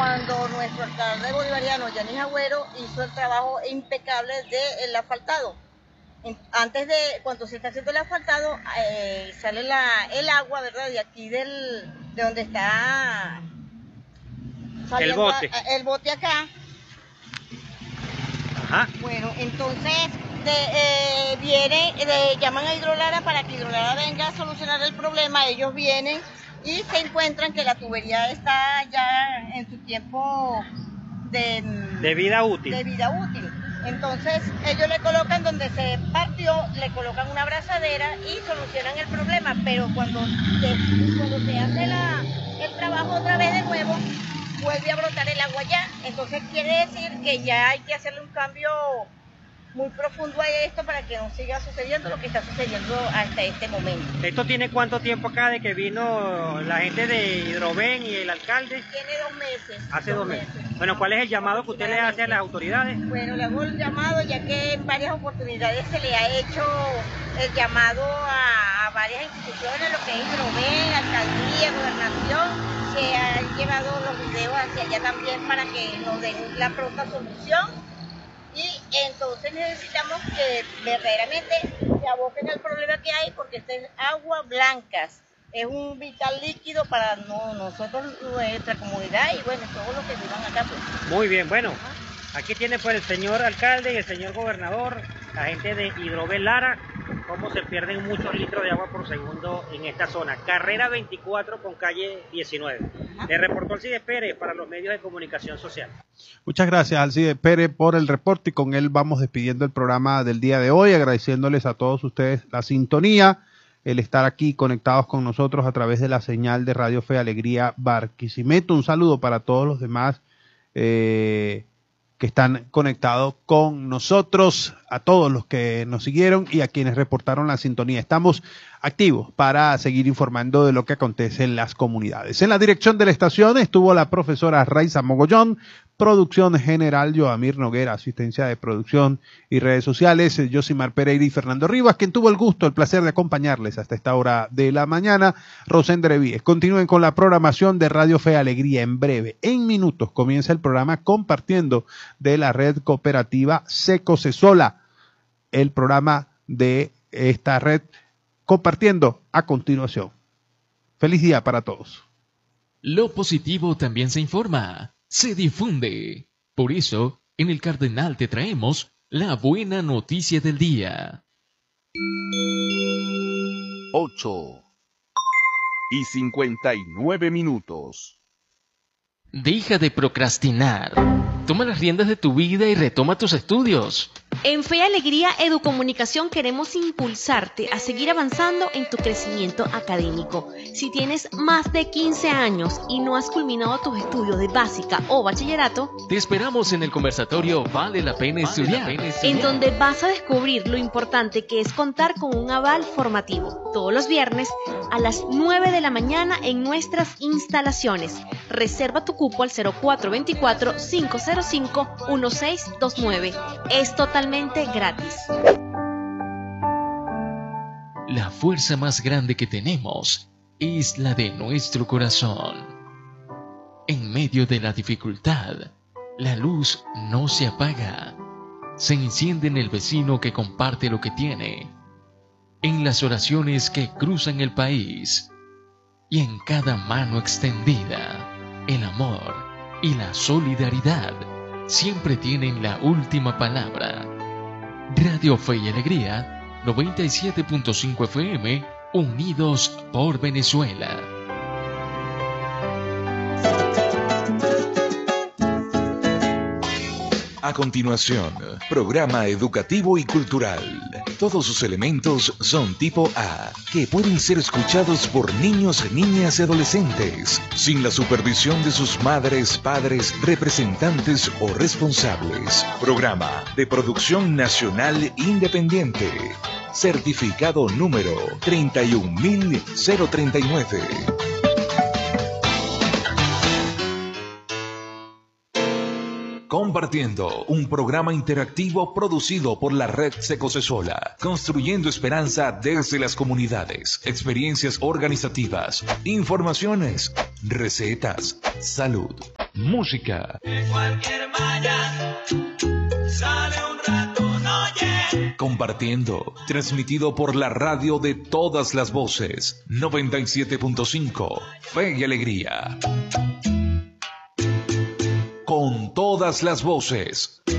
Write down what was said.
cuando nuestro alcalde bolivariano, Yanis Agüero, hizo el trabajo impecable del asfaltado. Antes de, cuando se está haciendo el asfaltado, sale el agua, ¿verdad? De aquí de donde está saliendo el bote acá. Ajá. Bueno, entonces llaman a Hidrolara para que Hidrolara venga a solucionar el problema. Ellos vienen y se encuentran que la tubería está ya en su tiempo de vida útil. Entonces ellos le colocan donde se partió, le colocan una abrazadera y solucionan el problema, pero cuando se hace el trabajo otra vez de nuevo, vuelve a brotar el agua ya. Entonces quiere decir que ya hay que hacerle un cambio muy profundo a esto para que no siga sucediendo lo que está sucediendo hasta este momento. ¿Esto tiene cuánto tiempo acá de que vino la gente de Hidroven y el alcalde? Tiene 2 meses. Hace 2 meses. Bueno, ¿cuál es el llamado que usted le hace a las autoridades? Bueno, le hago el llamado ya que en varias oportunidades se le ha hecho el llamado a varias instituciones, lo que es Hidroven, alcaldía, gobernación, que han llevado los videos hacia allá también para que nos den la pronta solución. Y entonces necesitamos que verdaderamente se aboquen al problema que hay, porque esta es agua blanca, es un vital líquido para nosotros, nuestra comunidad y bueno, todos los que vivan acá. Pues. Muy bien, bueno, aquí tiene pues el señor alcalde y el señor gobernador, la gente de Hidroven Lara, cómo se pierden muchos litros de agua por segundo en esta zona. Carrera 24 con calle 19. Le reportó Alcide Pérez para los medios de comunicación social. Muchas gracias, Alcide Pérez, por el reporte, y con él vamos despidiendo el programa del día de hoy, agradeciéndoles a todos ustedes la sintonía, el estar aquí conectados con nosotros a través de la señal de Radio Fe y Alegría Barquisimeto. Un saludo para todos los demás que están conectados con nosotros, a todos los que nos siguieron y a quienes reportaron la sintonía. Estamos activos para seguir informando de lo que acontece en las comunidades. En la dirección de la estación estuvo la profesora Raiza Mogollón, producción general Joamir Noguera, asistencia de producción y redes sociales Josimar Pereira y Fernando Rivas, quien tuvo el gusto, el placer de acompañarles hasta esta hora de la mañana, Rosendre Víez. Continúen con la programación de Radio Fe y Alegría. En breve, en minutos, comienza el programa Compartiendo de la red cooperativa Seco Cesola, el programa de esta red Compartiendo a continuación. Feliz día para todos. Lo positivo también se informa, se difunde. Por eso, en el Cardenal te traemos la buena noticia del día. 8:59. Deja de procrastinar. Toma las riendas de tu vida y retoma tus estudios. En Fe y Alegría Educomunicación queremos impulsarte a seguir avanzando en tu crecimiento académico. Si tienes más de 15 años y no has culminado tus estudios de básica o bachillerato, te esperamos en el conversatorio Vale la Pena Estudiar, en donde vas a descubrir lo importante que es contar con un aval formativo. Todos los viernes a las 9 de la mañana en nuestras instalaciones. Reserva tu cupo al 0424-505-1629. Es totalmente gratis. La fuerza más grande que tenemos es la de nuestro corazón. En medio de la dificultad, la luz no se apaga. Se enciende en el vecino que comparte lo que tiene, en las oraciones que cruzan el país y en cada mano extendida. El amor y la solidaridad siempre tienen la última palabra. Radio Fe y Alegría, 97.5 FM, unidos por Venezuela. A continuación, programa educativo y cultural. Todos sus elementos son tipo A, que pueden ser escuchados por niños, niñas y adolescentes, sin la supervisión de sus madres, padres, representantes o responsables. Programa de producción nacional independiente. Certificado número 31039. Compartiendo, un programa interactivo producido por la Red Seco Cesola, construyendo esperanza desde las comunidades, experiencias organizativas, informaciones, recetas, salud. música. De cualquier mañana sale un ratón, oye. Compartiendo, transmitido por la radio de todas las voces, 97.5, Fe y Alegría. Con todas las voces.